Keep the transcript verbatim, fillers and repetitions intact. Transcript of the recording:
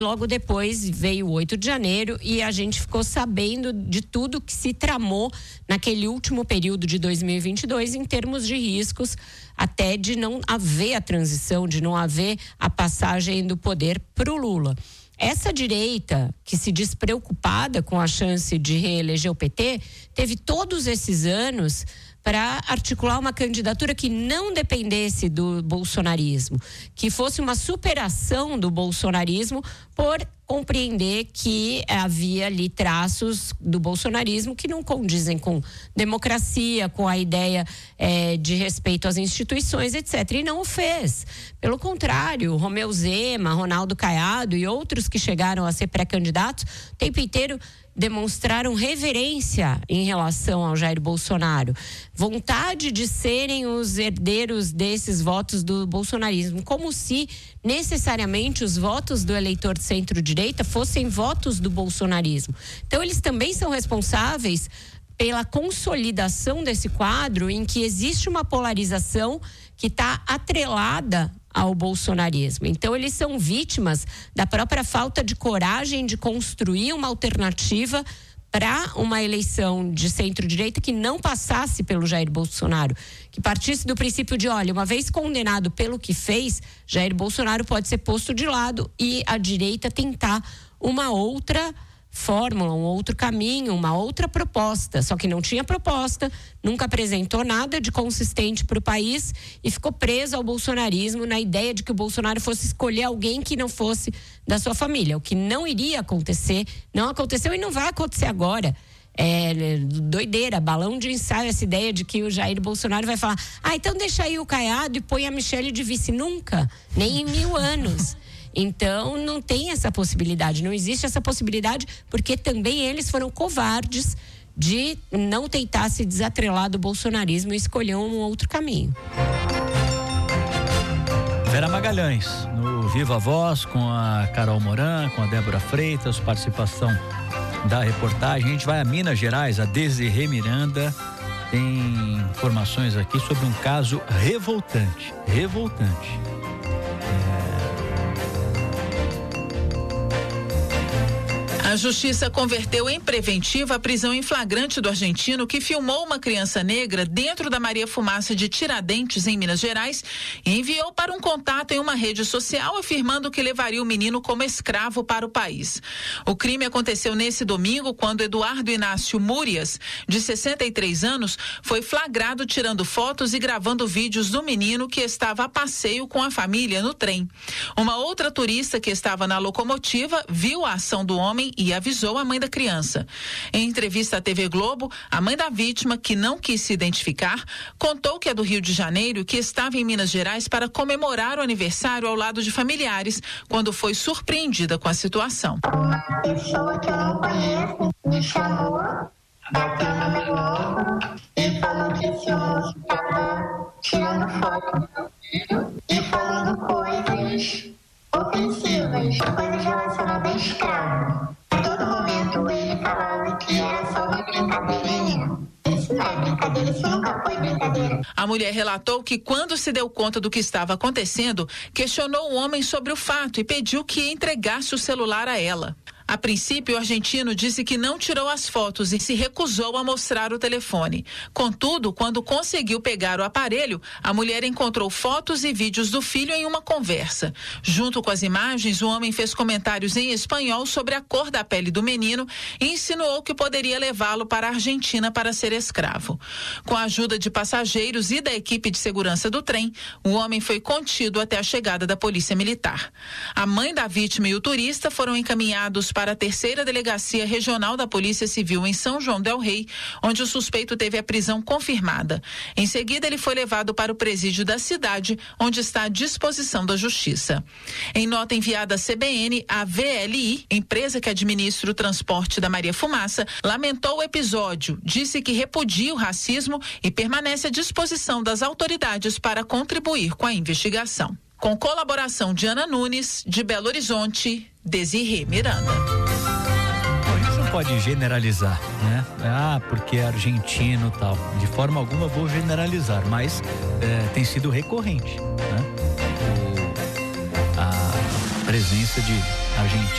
Logo depois veio o oito de janeiro e a gente ficou sabendo de tudo que se tramou naquele último período de dois mil e vinte e dois em termos de riscos, até de não haver a transição, de não haver a passagem do poder para o Lula. Essa direita, que se diz preocupada com a chance de reeleger o P T, teve todos esses anos para articular uma candidatura que não dependesse do bolsonarismo, que fosse uma superação do bolsonarismo, por compreender que havia ali traços do bolsonarismo que não condizem com democracia, com a ideia é, de respeito às instituições, etcétera. E não o fez. Pelo contrário, Romeu Zema, Ronaldo Caiado e outros que chegaram a ser pré-candidatos, o tempo inteiro demonstraram reverência em relação ao Jair Bolsonaro, vontade de serem os herdeiros desses votos do bolsonarismo, como se necessariamente os votos do eleitor de centro-direita fossem votos do bolsonarismo. Então eles também são responsáveis pela consolidação desse quadro em que existe uma polarização que está atrelada ao bolsonarismo. Então eles são vítimas da própria falta de coragem de construir uma alternativa para uma eleição de centro-direita que não passasse pelo Jair Bolsonaro, que partisse do princípio de, olha, uma vez condenado pelo que fez, Jair Bolsonaro pode ser posto de lado e a direita tentar uma outra fórmula, um outro caminho, uma outra proposta, só que não tinha proposta, nunca apresentou nada de consistente para o país e ficou preso ao bolsonarismo na ideia de que o Bolsonaro fosse escolher alguém que não fosse da sua família, o que não iria acontecer, não aconteceu e não vai acontecer agora. É doideira, balão de ensaio, essa ideia de que o Jair Bolsonaro vai falar, ah, então deixa aí o Caiado e põe a Michelle de vice. Nunca, nem em mil anos. Então não tem essa possibilidade, não existe essa possibilidade, porque também eles foram covardes de não tentar se desatrelar do bolsonarismo e escolher um outro caminho. Vera Magalhães, no Viva Voz, com a Carol Moran, com a Débora Freitas, participação da reportagem. A gente vai a Minas Gerais, a Desirê Miranda tem informações aqui sobre um caso revoltante, revoltante. A justiça converteu em preventiva a prisão em flagrante do argentino que filmou uma criança negra dentro da Maria Fumaça de Tiradentes, em Minas Gerais, e enviou para um contato em uma rede social afirmando que levaria o menino como escravo para o país. O crime aconteceu nesse domingo quando Eduardo Inácio Múrias, de sessenta e três anos, foi flagrado tirando fotos e gravando vídeos do menino que estava a passeio com a família no trem. Uma outra turista que estava na locomotiva viu a ação do homem e avisou a mãe da criança. Em entrevista à T V Globo, a mãe da vítima, que não quis se identificar, contou que é do Rio de Janeiro e que estava em Minas Gerais para comemorar o aniversário ao lado de familiares, quando foi surpreendida com a situação. Uma pessoa que eu não conheço me chamou, bateu no meu ombro e falou que esse moço estava tirando foto e falando coisas ofensivas, coisas relacionadas a escravo. A todo momento ele falava que era só uma brincadeirinha. Isso não é brincadeira, isso nunca foi brincadeira. A mulher relatou que quando se deu conta do que estava acontecendo, questionou o homem sobre o fato e pediu que entregasse o celular a ela. A princípio, o argentino disse que não tirou as fotos e se recusou a mostrar o telefone. Contudo, quando conseguiu pegar o aparelho, a mulher encontrou fotos e vídeos do filho em uma conversa. Junto com as imagens, o homem fez comentários em espanhol sobre a cor da pele do menino e insinuou que poderia levá-lo para a Argentina para ser escravo. Com a ajuda de passageiros e da equipe de segurança do trem, o homem foi contido até a chegada da polícia militar. A mãe da vítima e o turista foram encaminhados para para a terceira delegacia regional da Polícia Civil em São João del Rei, onde o suspeito teve a prisão confirmada. Em seguida, ele foi levado para o presídio da cidade, onde está à disposição da Justiça. Em nota enviada à C B N, a V L I, empresa que administra o transporte da Maria Fumaça, lamentou o episódio, disse que repudia o racismo e permanece à disposição das autoridades para contribuir com a investigação. Com colaboração de Ana Nunes, de Belo Horizonte, Desirê Miranda. Bom, a gente não pode generalizar, né? Ah, porque é argentino e tal. De forma alguma vou generalizar, mas é, tem sido recorrente, né? O, a presença de Argentina.